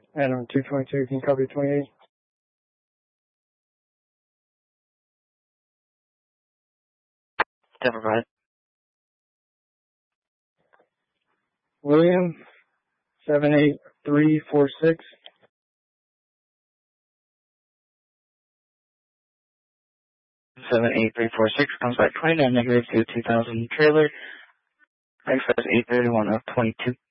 Adam 222, can you copy 28? Never mind. William 78346. -78346 comes back 29 negative to 2000 trailer. Access 831 of 22.